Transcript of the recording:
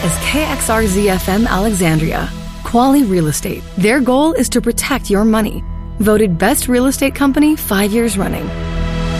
is KXRZ-FM Alexandria. Quali Real Estate. Their goal is to protect your money. Voted Best Real Estate Company 5 years running.